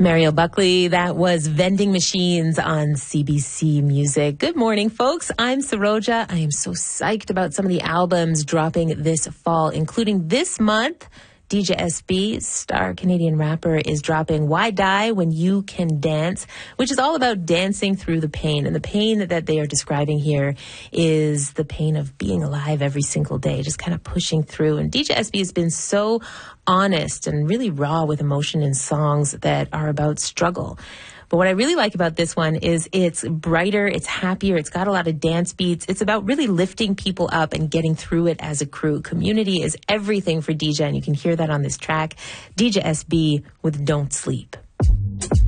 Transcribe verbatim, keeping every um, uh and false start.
Mario Buckley, that was Vending Machines on C B C Music. Good morning, folks. I'm Saroja. I am so psyched about some of the albums dropping this fall, including this month. D J S B, star Canadian rapper, is dropping Why Die When You Can Dance, which is all about dancing through the pain. And the pain that they are describing here is the pain of being alive every single day, just kind of pushing through. And D J S B has been so honest and really raw with emotion in songs that are about struggle. But what I really like about this one is it's brighter, it's happier, it's got a lot of dance beats. It's about really lifting people up and getting through it as a crew. Community is everything for D J, and you can hear that on this track. D J S B with Don't Sleep.